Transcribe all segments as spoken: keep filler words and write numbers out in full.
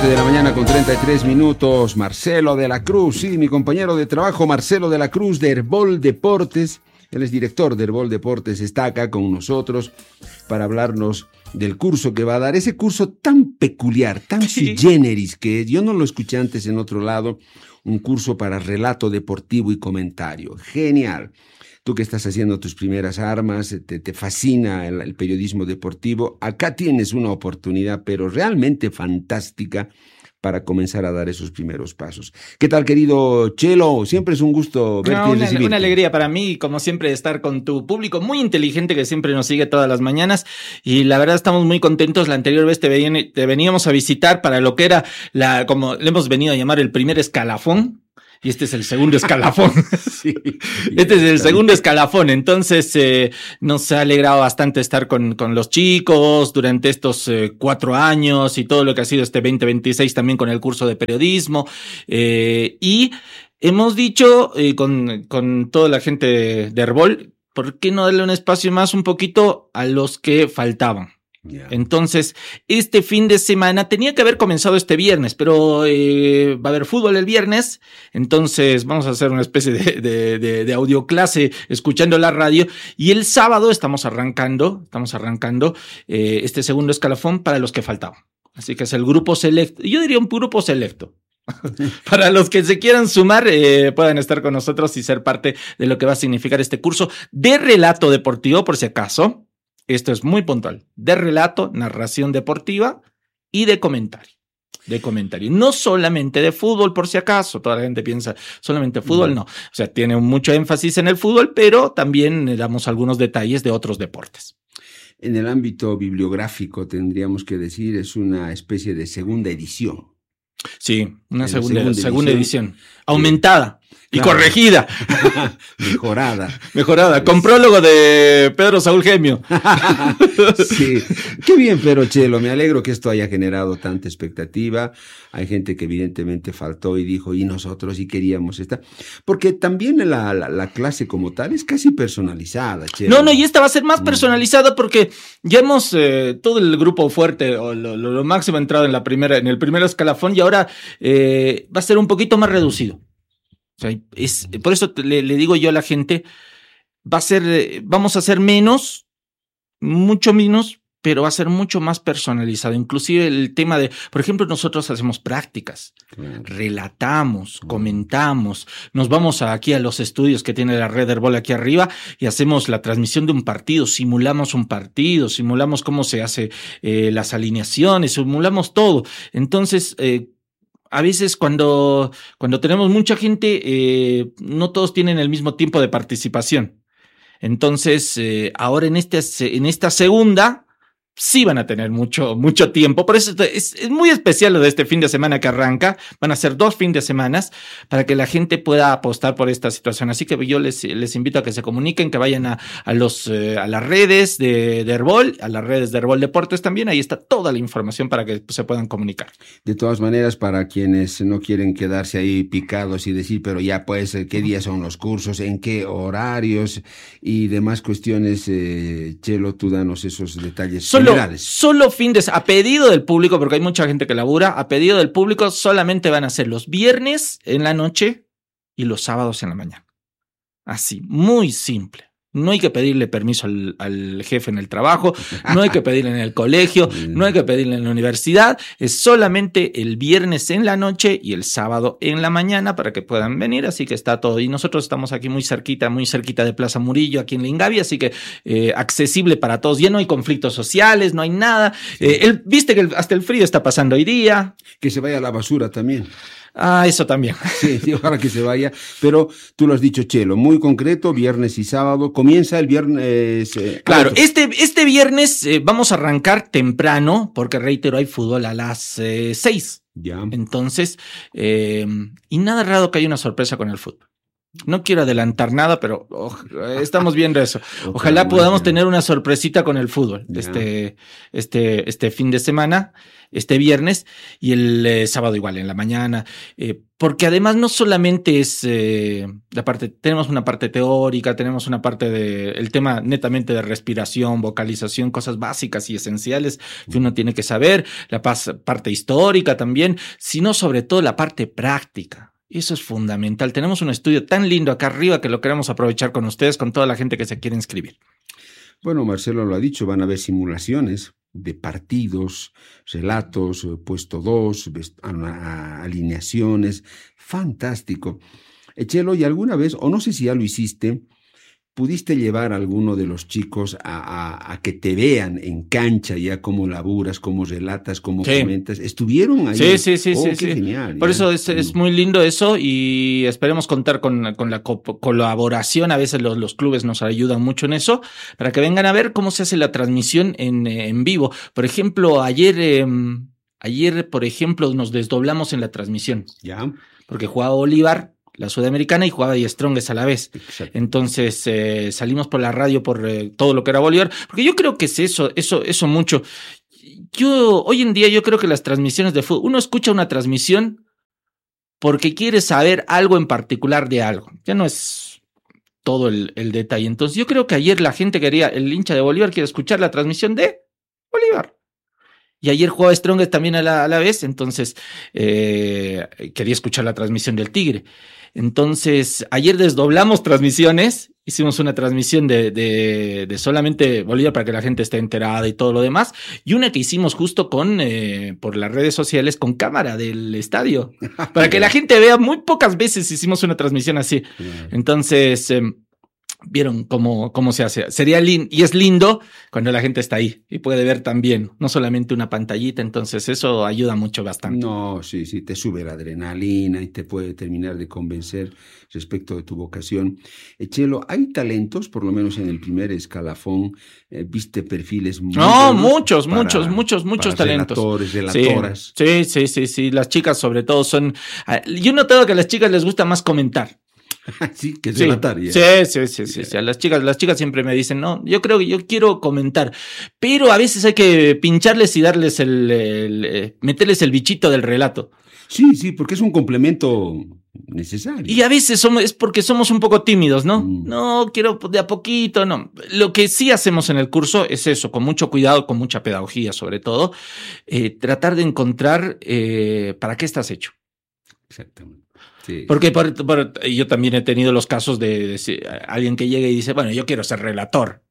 siete de la mañana con treinta y tres minutos. Marcelo de la Cruz, sí, mi compañero de trabajo, Marcelo de la Cruz de Herbol Deportes. Él es director de Herbol Deportes, está acá con nosotros para hablarnos del curso que va a dar. Ese curso tan peculiar, tan sui generis que es. Yo no lo escuché antes en otro lado. Un curso para relato deportivo y comentario. Genial. Tú que estás haciendo tus primeras armas, te, te fascina el, el periodismo deportivo, acá tienes una oportunidad, pero realmente fantástica, para comenzar a dar esos primeros pasos. ¿Qué tal, querido Chelo? Siempre es un gusto verte no, y una, recibirte. Una alegría para mí, como siempre, estar con tu público muy inteligente que siempre nos sigue todas las mañanas, y la verdad estamos muy contentos. La anterior vez te, ven, te veníamos a visitar para lo que era, la como le hemos venido a llamar, el primer escalafón. Y este es el segundo escalafón. Sí, este es el segundo escalafón. Entonces, eh, nos ha alegrado bastante estar con, con los chicos durante estos eh, cuatro años y todo lo que ha sido este veinte veintiséis también con el curso de periodismo. Eh, y hemos dicho eh, con, con toda la gente de, de Herbol, ¿por qué no darle un espacio más un poquito a los que faltaban? Yeah. Entonces, este fin de semana tenía que haber comenzado este viernes, pero eh, va a haber fútbol el viernes, entonces vamos a hacer una especie de, de, de, de audioclase escuchando la radio, y el sábado estamos arrancando, estamos arrancando eh, este segundo escalafón para los que faltaban. Así que es el grupo selecto, yo diría un grupo selecto. Para los que se quieran sumar, eh, puedan estar con nosotros y ser parte de lo que va a significar este curso de relato deportivo, por si acaso. Esto es muy puntual, de relato, narración deportiva y de comentario. De comentario. No solamente de fútbol, por si acaso. Toda la gente piensa solamente fútbol, no. O sea, tiene mucho énfasis en el fútbol, pero también le damos algunos detalles de otros deportes. En el ámbito bibliográfico, tendríamos que decir, es una especie de segunda edición. Sí, una segunda, segunda, segunda edición. edición. Aumentada. Y claro. Corregida. Mejorada. Mejorada. Con prólogo de Pedro Saúl Gemio. Sí. Qué bien, pero Chelo, me alegro que esto haya generado tanta expectativa. Hay gente que evidentemente faltó y dijo, y nosotros sí queríamos estar. Porque también la, la, la clase como tal es casi personalizada, Chelo. No, no, y esta va a ser más personalizada porque ya hemos, eh, todo el grupo fuerte, o lo, lo, lo máximo entrado en la primera, en el primer escalafón, y ahora eh, va a ser un poquito más reducido. O sea, es, por eso le, le digo yo a la gente, va a ser, vamos a hacer menos, mucho menos, pero va a ser mucho más personalizado. Inclusive el tema de, por ejemplo, nosotros hacemos prácticas, claro. relatamos, claro. comentamos, nos vamos a, aquí a los estudios que tiene la red Herbol aquí arriba y hacemos la transmisión de un partido, simulamos un partido, simulamos cómo se hace eh, las alineaciones, simulamos todo. Entonces, eh, a veces cuando, cuando tenemos mucha gente, eh, no todos tienen el mismo tiempo de participación. Entonces, eh, ahora en, este, en esta segunda, sí van a tener mucho, mucho tiempo. Por eso es, es muy especial lo de este fin de semana que arranca. Van a ser dos fines de semana para que la gente pueda apostar por esta situación. Así que yo les, les invito a que se comuniquen, que vayan a, a, los, eh, a las redes de, de Herbol, a las redes de Herbol Deportes también. Ahí está toda la información para que se puedan comunicar. De todas maneras, para quienes no quieren quedarse ahí picados y decir, pero ya pues, ¿qué días son los cursos? ¿En qué horarios? Y demás cuestiones, eh, Chelo, tú danos esos detalles. Solo, solo fin de a pedido del público, porque hay mucha gente que labura, a pedido del público solamente van a ser los viernes en la noche y los sábados en la mañana. Así, muy simple. No hay que pedirle permiso al, al jefe en el trabajo, no hay que pedirle en el colegio, no hay que pedirle en la universidad, es solamente el viernes en la noche y el sábado en la mañana para que puedan venir, así que está todo. Y nosotros estamos aquí muy cerquita, muy cerquita de Plaza Murillo, aquí en Lingavi, así que eh, accesible para todos. Ya no hay conflictos sociales, no hay nada. Eh, el, Viste que el, hasta el frío está pasando hoy día. Que se vaya a la basura también. Ah, eso también. Sí, sí, ojalá que se vaya. Pero tú lo has dicho, Chelo, muy concreto, viernes y sábado. Comienza el viernes. Eh, claro, alto. este, este viernes eh, vamos a arrancar temprano, porque reitero, hay fútbol a las eh, seis. Ya. Entonces, eh, y nada raro que haya una sorpresa con el fútbol. No quiero adelantar nada, pero oh, estamos viendo eso. Ojalá, Ojalá podamos ya. tener una sorpresita con el fútbol Ya. este, este, este fin de semana, este viernes y el eh, sábado igual en la mañana, eh, porque además no solamente es eh, la parte, tenemos una parte teórica, tenemos una parte de el tema netamente de respiración, vocalización, cosas básicas y esenciales que uno tiene que saber, la pas- parte histórica también, sino sobre todo la parte práctica. Eso es fundamental. Tenemos un estudio tan lindo acá arriba que lo queremos aprovechar con ustedes, con toda la gente que se quiere inscribir. Bueno, Marcelo lo ha dicho, van a haber simulaciones de partidos, relatos, eh, puesto dos, vest- a- a- alineaciones, fantástico. Eh, Chelo, ¿y alguna vez, o no sé si ya lo hiciste, pudiste llevar a alguno de los chicos a, a- a que te vean en cancha ya cómo laburas, cómo relatas, cómo Sí. comentas? ¿Estuvieron ahí? Sí, sí, sí, Oh, sí, qué sí. genial. Por ya. eso es, es Mm. muy lindo eso y esperemos contar con, con la co- colaboración. A veces los, los clubes nos ayudan mucho en eso para que vengan a ver cómo se hace la transmisión en, eh, en vivo. Por ejemplo, ayer, eh, ayer, por ejemplo, nos desdoblamos en la transmisión Ya, porque jugaba Bolívar, la Sudamericana, y jugaba Die Strongest a la vez. exacto. Entonces eh, salimos por la radio por eh, todo lo que era Bolívar, porque yo creo que es eso, eso, eso mucho. Yo, hoy en día yo creo que las transmisiones de fútbol, uno escucha una transmisión porque quiere saber algo en particular de algo. Ya no es todo el, el detalle. Entonces yo creo que ayer la gente quería, el hincha de Bolívar quiere escuchar la transmisión de Bolívar. Y ayer jugaba Strongest también a la, a la vez, entonces eh, quería escuchar la transmisión del Tigre. Entonces, ayer desdoblamos transmisiones, hicimos una transmisión de, de, de solamente Bolívar para que la gente esté enterada y todo lo demás, y una que hicimos justo con, eh, por las redes sociales, con cámara del estadio, para que la gente vea. Muy pocas veces hicimos una transmisión así. Claro. Entonces, eh, vieron cómo, cómo se hace. Sería lindo, y es lindo cuando la gente está ahí y puede ver también, no solamente una pantallita. Entonces eso ayuda mucho bastante. No, sí, sí, te sube la adrenalina y te puede terminar de convencer respecto de tu vocación. Eh, Chelo, hay talentos, por lo menos en el primer escalafón, eh, viste perfiles muy No, buenos muchos, para- muchos, muchos, muchos para talentos. relatores, relatoras. Sí, sí, sí, sí. Las chicas sobre todo son... Yo he notado que a las chicas les gusta más comentar. Sí, que es Sí, relatar. ya. sí, sí, sí, sí, Ya. sí. A las chicas, las chicas siempre me dicen, no, yo creo que yo quiero comentar, pero a veces hay que pincharles y darles el, el, eh, meterles el bichito del relato. Sí, sí, porque es un complemento necesario. Y a veces somos, es porque somos un poco tímidos, ¿no? Mm. No, quiero de a poquito, no. Lo que sí hacemos en el curso es eso, con mucho cuidado, con mucha pedagogía sobre todo, eh, tratar de encontrar eh, para qué estás hecho. Exactamente. Sí. Porque por- por- yo también he tenido los casos de, de si- alguien que llega y dice, bueno, yo quiero ser relator.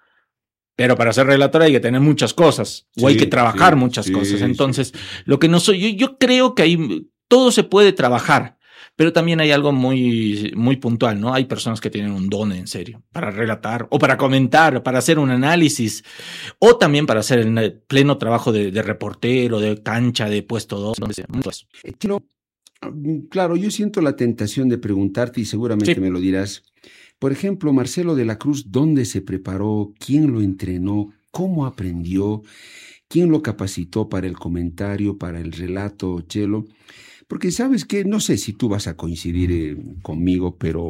Pero para ser relator hay que tener muchas cosas, o hay Sí, que trabajar sí, muchas sí, cosas. sí, Entonces, sí. lo que no soy, yo, yo creo que hay, todo se puede trabajar, pero también hay algo muy, muy puntual, ¿no? Hay personas que tienen un don en serio para relatar, o para comentar, para hacer un análisis, o también para hacer el pleno trabajo de, de reportero, de cancha, de puesto dos, no sé, mucho eso. Eh, Chelo, mm, claro, yo siento la tentación de preguntarte y seguramente Sí. me lo dirás. Por ejemplo, Marcelo de la Cruz, ¿dónde se preparó? ¿Quién lo entrenó? ¿Cómo aprendió? ¿Quién lo capacitó para el comentario, para el relato, Chelo? Porque sabes que, no sé si tú vas a coincidir eh, conmigo, pero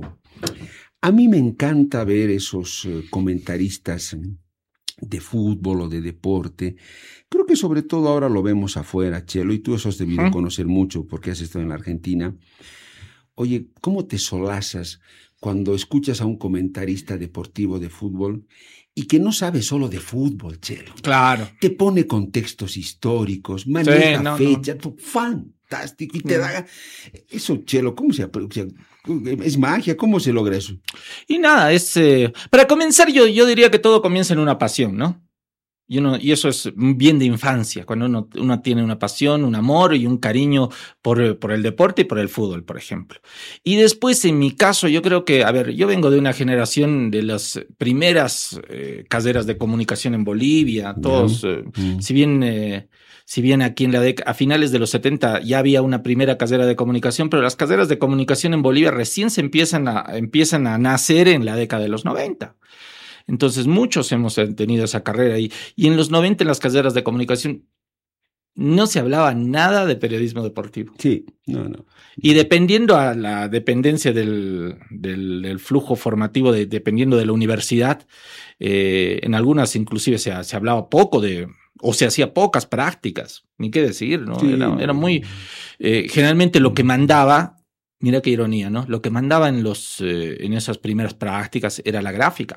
a mí me encanta ver esos eh, comentaristas mm, de fútbol o de deporte. Creo que sobre todo ahora lo vemos afuera, Chelo, y tú eso has debido Ujú. conocer mucho porque has estado en la Argentina. Oye, ¿cómo te solazas cuando escuchas a un comentarista deportivo de fútbol y que no sabe solo de fútbol, Chelo? Claro. Te pone contextos históricos, maneja no, no. fecha, tú, fantástico, y te Mm. da... Eso, Chelo, ¿cómo se... apro- se- es magia, ¿cómo se logra eso? Y nada, es eh, para comenzar, yo, yo diría que todo comienza en una pasión, ¿no? Y, uno, y eso es bien de infancia, cuando uno, uno tiene una pasión, un amor y un cariño por, por el deporte y por el fútbol, por ejemplo. Y después, en mi caso, yo creo que, a ver, yo vengo de una generación de las primeras eh, carreras de comunicación en Bolivia, todos, eh, Mm. si bien... Eh, Si bien aquí en la década, a finales de los setenta ya había una primera carrera de comunicación, pero las carreras de comunicación en Bolivia recién se empiezan a, empiezan a nacer en la década de los noventa. Entonces muchos hemos tenido esa carrera y, y en los noventa en las carreras de comunicación no se hablaba nada de periodismo deportivo. Sí, no, no. Y dependiendo a la dependencia del, del, del flujo formativo, de, dependiendo de la universidad, eh, en algunas inclusive se, se hablaba poco de, o se hacía pocas prácticas, ni qué decir, ¿no? Sí. Era, era muy, eh, generalmente lo que mandaba, mira qué ironía, ¿no? Lo que mandaba en, los, eh, en esas primeras prácticas era la gráfica.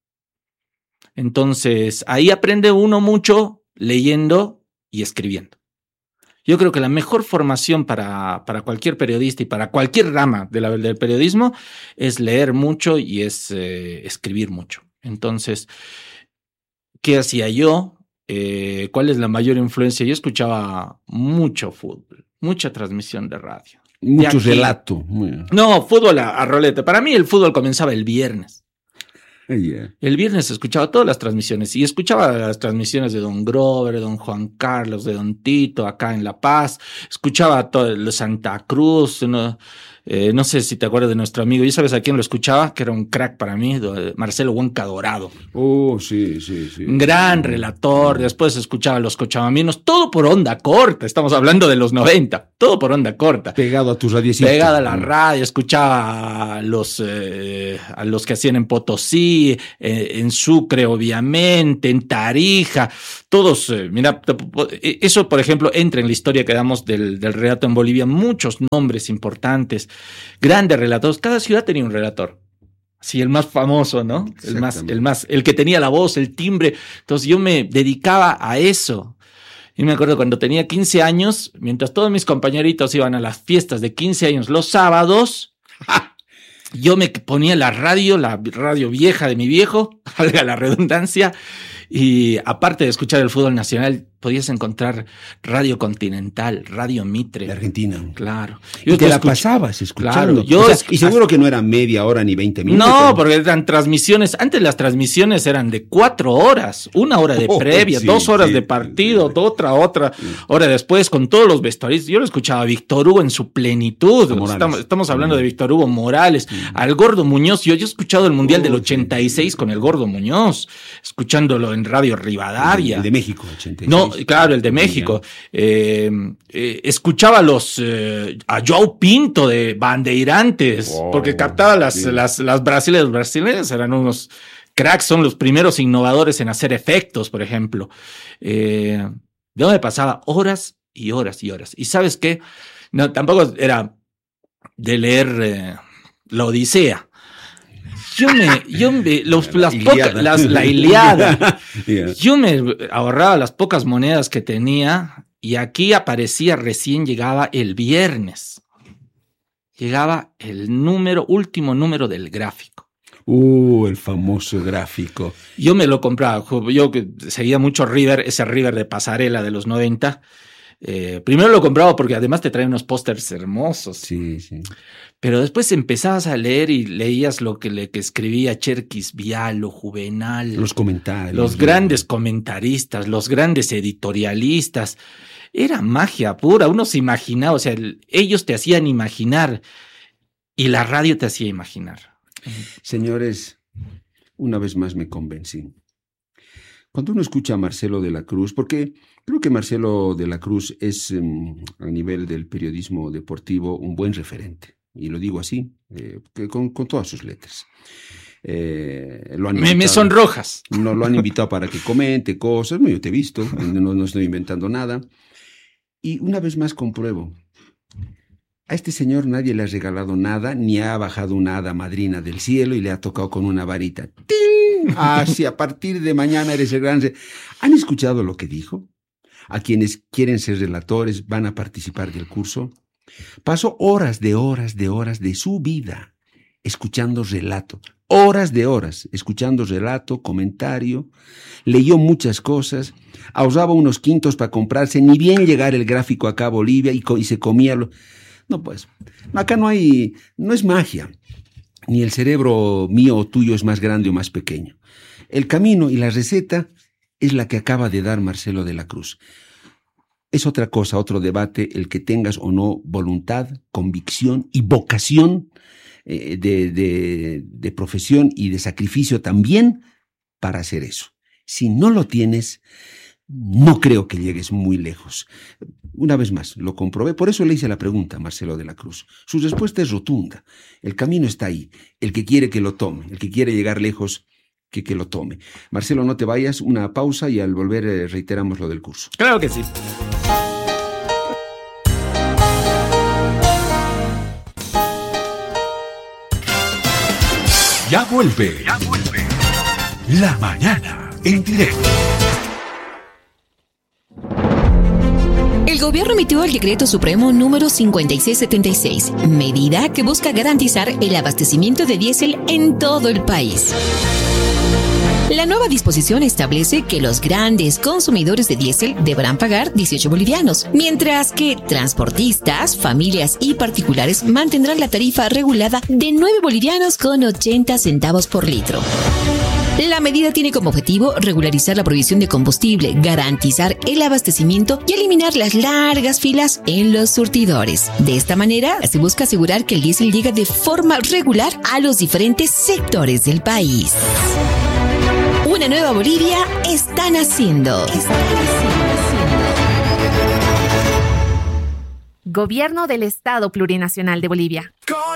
Entonces, ahí aprende uno mucho leyendo y escribiendo. Yo creo que la mejor formación para, para cualquier periodista y para cualquier rama de la, del periodismo es leer mucho y es eh, escribir mucho. Entonces, ¿qué hacía yo? Eh, ¿Cuál es la mayor influencia? Yo escuchaba mucho fútbol, mucha transmisión de radio. Mucho relato. Muy... No, fútbol a, a rolete. Para mí el fútbol comenzaba el viernes. Yeah. El viernes escuchaba todas las transmisiones y escuchaba las transmisiones de Don Grover, de Don Juan Carlos, de Don Tito acá en La Paz. Escuchaba todo de Santa Cruz, ¿no? Eh, no sé si te acuerdas de nuestro amigo. ¿Y sabes a quién lo escuchaba? Que era un crack para mí, Marcelo Huanca Dorado. Oh, sí, sí, sí. Un gran relator. Después escuchaba a los Cochabaminos, todo por onda corta. Estamos hablando de los noventa, todo por onda corta. Pegado a tu radiecita. Pegado a la radio, escuchaba a los, eh, a los que hacían en Potosí, eh, en Sucre, obviamente, en Tarija. Todos, eh, mira, eso, por ejemplo, entra en la historia que damos del, del relato en Bolivia. Muchos nombres importantes, grandes relatores. Cada ciudad tenía un relator. Sí, el más famoso, ¿no? El más, el más, el que tenía la voz, el timbre. Entonces yo me dedicaba a eso. Y me acuerdo cuando tenía quince años, mientras todos mis compañeritos iban a las fiestas de quince años los sábados, yo me ponía la radio, la radio vieja de mi viejo, valga la redundancia, y aparte de escuchar el fútbol nacional, podías encontrar Radio Continental, Radio Mitre. De Argentina. Claro. Yo y te la escuch... pasabas escuchando. Claro, yo o sea, y seguro que no era media hora ni veinte minutos. No, pero... porque eran transmisiones. Antes las transmisiones eran de cuatro horas. Una hora de previa, oh, sí, dos horas sí, de partido, sí, sí. otra, otra sí. hora después, con todos los vestuaristas. Yo lo escuchaba a Víctor Hugo en su plenitud. Estamos, estamos hablando de Víctor Hugo Morales, sí. al Gordo Muñoz. Yo, yo he escuchado el Mundial oh, del ochenta y seis sí. con el Gordo Muñoz, escuchándolo en Radio Rivadavia. El, el de México, ochenta y seis. No, claro, el de México. Eh, eh, escuchaba los eh, a Joao Pinto de Bandeirantes, oh, porque captaba las, sí. las, las brasileñas. Los brasileños eran unos cracks, son los primeros innovadores en hacer efectos, por ejemplo. Eh, yo me pasaba horas y horas y horas. ¿Y sabes qué? No, tampoco era de leer eh, la Odisea. Yo me, yo me, los, la las pocas, las, la Iliada. Yeah. Yo me ahorraba las pocas monedas que tenía y aquí aparecía, recién llegaba el viernes. Llegaba el número, último número del gráfico. Uh, el famoso gráfico. Yo me lo compraba. Yo seguía mucho River, ese River de pasarela de los noventa. Eh, primero lo compraba porque además te trae unos pósters hermosos. Sí, sí. Pero después empezabas a leer y leías lo que, le, que escribía Cherkis Vialo, Juvenal. Los comentarios. Los grandes comentaristas, los grandes editorialistas. Era magia pura, uno se imaginaba, o sea, ellos te hacían imaginar y la radio te hacía imaginar. Señores, una vez más me convencí. Cuando uno escucha a Marcelo de la Cruz, porque creo que Marcelo de la Cruz es, um, a nivel del periodismo deportivo, un buen referente. Y lo digo así, eh, con, con todas sus letras. Eh, lo han me, me sonrojas. No, lo han invitado para que comente cosas. No, yo te he visto, no, no estoy inventando nada. Y una vez más compruebo. A este señor nadie le ha regalado nada, ni ha bajado una hada madrina del cielo y le ha tocado con una varita. ¡Ting! Ah, sí, a partir de mañana eres el gran... ¿Han escuchado lo que dijo? A quienes quieren ser relatores, van a participar del curso. Pasó horas de horas de horas de su vida escuchando relato. Horas de horas escuchando relato, comentario. Leyó muchas cosas. Ahorraba unos quintos para comprarse, ni bien llegar el gráfico acá a Bolivia y, y se comía... Lo... No, pues, acá no hay, no es magia, ni el cerebro mío o tuyo es más grande o más pequeño. El camino y la receta es la que acaba de dar Marcelo de la Cruz. Es otra cosa, otro debate, el que tengas o no voluntad, convicción y vocación eh, de, de, de profesión y de sacrificio también para hacer eso. Si no lo tienes, no creo que llegues muy lejos. Una vez más, lo comprobé, por eso le hice la pregunta a Marcelo de la Cruz. Su respuesta es rotunda. El camino está ahí. El que quiere que lo tome, el que quiere llegar lejos, que, que lo tome. Marcelo, no te vayas, una pausa y al volver eh, reiteramos lo del curso. Claro que sí. Ya vuelve. Ya vuelve. La mañana en directo. El gobierno emitió el decreto supremo número cincuenta y seis setenta y seis, medida que busca garantizar el abastecimiento de diésel en todo el país. La nueva disposición establece que los grandes consumidores de diésel deberán pagar dieciocho bolivianos, mientras que transportistas, familias y particulares mantendrán la tarifa regulada de nueve bolivianos con ochenta centavos por litro. La medida tiene como objetivo regularizar la provisión de combustible, garantizar el abastecimiento y eliminar las largas filas en los surtidores. De esta manera, se busca asegurar que el diésel llegue de forma regular a los diferentes sectores del país. Una nueva Bolivia está naciendo. Está naciendo. Gobierno del Estado Plurinacional de Bolivia.